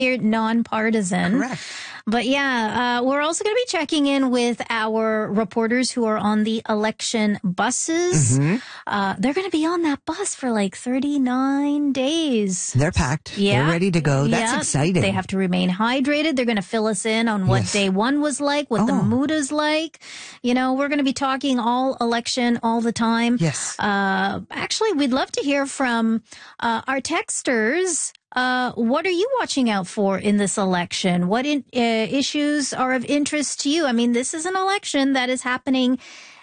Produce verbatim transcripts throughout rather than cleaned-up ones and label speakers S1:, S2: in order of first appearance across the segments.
S1: nonpartisan.
S2: Correct.
S1: But yeah, uh, we're also going to be checking in with our reporters who are on the election buses.
S2: Mm-hmm.
S1: Uh, they're going to be on that bus for like thirty-nine days.
S2: They're packed.
S1: Yeah.
S2: They're ready to go. That's
S1: yeah.
S2: exciting.
S1: They have to remain hydrated. They're going to fill us in on what
S2: Yes.
S1: day one was like, what
S2: Oh.
S1: the mood is like. You know, we're going to be talking all election all the time.
S2: Yes.
S1: Uh, actually, we'd love to hear from uh, our texters. Uh, what are you watching out for in this election? What in, uh, issues are of interest to you? I mean, this is an election that is happening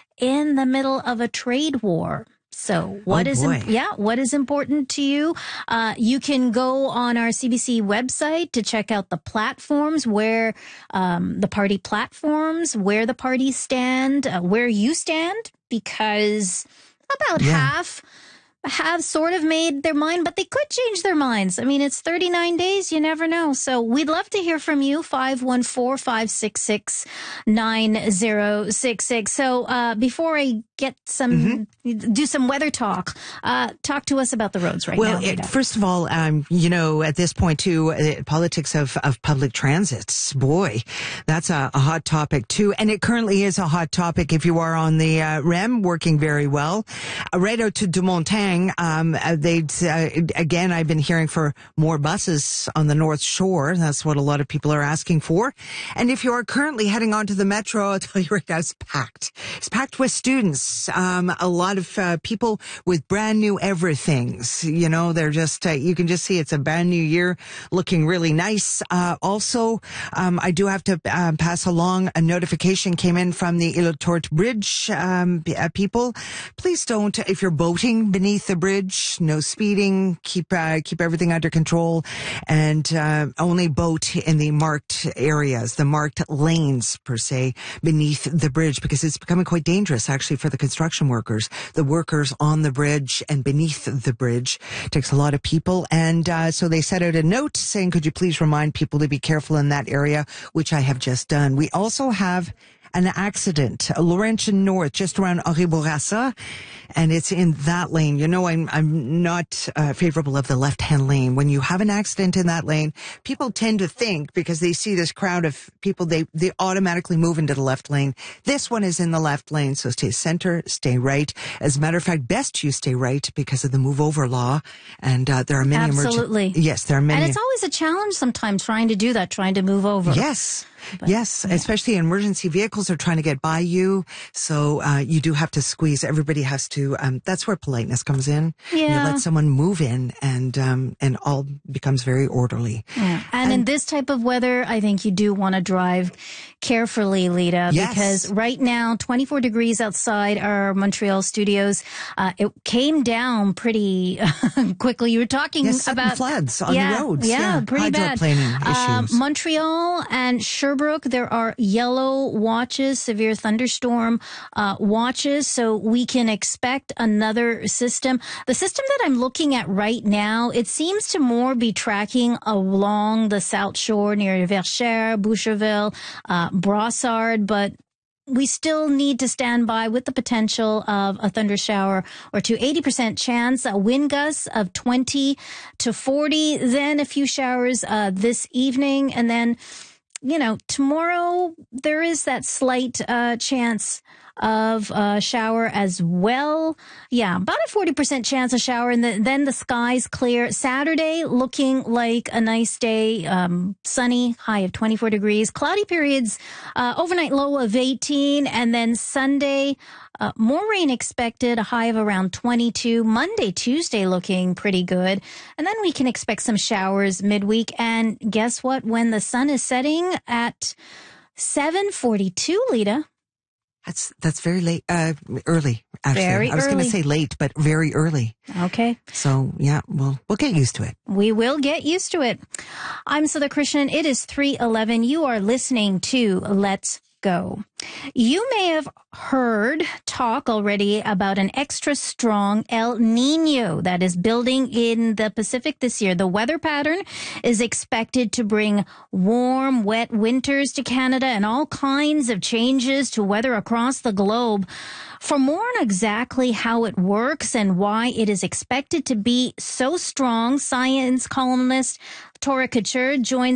S1: in the middle of a trade war. So what
S2: Oh,
S1: is,
S2: boy.
S1: im- yeah, what is important to you? Uh, you can go on our C B C website to check out the platforms where, um, the party platforms, where the parties stand, uh, where you stand, because about
S2: Yeah.
S1: half have sort of made their mind, but they could change their minds. I mean, it's thirty-nine days. You never know. So we'd love to hear from you. five one four, five six six, nine zero six six. So, uh, before I get some, mm-hmm. do some weather talk, uh, talk to us about the roads right
S2: well,
S1: now.
S2: Well, first of all, um, you know, at this point too, uh, politics of, of public transits, boy, that's a, a hot topic too. And it currently is a hot topic if you are on the, uh, R E M working very well. Uh, right out to Dumontagne, um, uh, they, uh, again, I've been hearing for more buses on the North Shore. That's what a lot of people are asking for. And if you are currently heading onto the metro, I'll tell you right now, it's packed. It's packed with students. Um, a lot of uh, people with brand new everythings. You know, they're just, uh, you can just see it's a brand new year looking really nice. Uh, also, um, I do have to uh, pass along a notification came in from the Île aux Tortes Bridge um, uh, people. Please don't, if you're boating beneath the bridge, no speeding, keep uh, keep everything under control, and uh, only boat in the marked areas, the marked lanes per se, beneath the bridge, because it's becoming quite dangerous actually for the construction workers, the workers on the bridge and beneath the bridge. It takes a lot of people, and uh, so they set out a note saying, could you please remind people to be careful in that area, which I have just done. We also have an accident, a Laurentian North, just around Henri Bourassa, and it's in that lane. You know, I'm I'm not uh, favorable of the left-hand lane. When you have an accident in that lane, people tend to think, because they see this crowd of people, they they automatically move into the left lane. This one is in the left lane, so stay center, stay right. As a matter of fact, best you stay right because of the move-over law, and uh, there are many
S1: Absolutely.
S2: emergency. Yes, there are many.
S1: And it's always a challenge sometimes trying to do that, trying to move over.
S2: Yes.
S1: But,
S2: yes,
S1: yeah.
S2: Especially emergency vehicles are trying to get by you. So uh, you do have to squeeze. Everybody has to. Um, that's where politeness comes in.
S1: Yeah.
S2: You let someone move in, and um, and all becomes very orderly.
S1: Yeah. And, and in this type of weather, I think you do want to drive carefully, Lita,
S2: yes.
S1: because right now, twenty-four degrees outside our Montreal studios. Uh, it came down pretty quickly. You were talking
S2: yes,
S1: about
S2: floods on
S1: yeah,
S2: the roads.
S1: Yeah,
S2: yeah.
S1: pretty bad.
S2: Hydroplaning
S1: Um,
S2: issues.
S1: Montreal and Sherbrooke, there are yellow watches, severe thunderstorm uh, watches, so we can expect another system. The system that I'm looking at right now, it seems to more be tracking along the South Shore near Verchères, Boucherville, uh, Brossard, but we still need to stand by with the potential of a thunder shower or two. eighty percent chance, a wind gusts of twenty to forty, then a few showers uh, this evening, and then you know, tomorrow there is that slight uh, chance of a shower as well. Yeah, about a forty percent chance of shower, and the, then the skies clear. Saturday looking like a nice day, um, sunny, high of twenty-four degrees. Cloudy periods, uh, overnight low of eighteen, and then Sunday, uh, more rain expected, a high of around twenty-two. Monday, Tuesday looking pretty good, and then we can expect some showers midweek. And guess what? When the sun is setting at seven forty-two, Lita.
S2: That's that's very late, uh, early. Actually,
S1: very
S2: I was going to say late, but very early.
S1: Okay.
S2: So yeah, we'll we'll get used to it.
S1: We will get used to it. I'm Sudha Krishnan. It is three eleven. You are listening to Let's Go. You may have heard talk already about an extra strong El Nino that is building in the Pacific this year. The weather pattern is expected to bring warm, wet winters to Canada and all kinds of changes to weather across the globe. For more on exactly how it works and why it is expected to be so strong, science columnist Tora Couture joins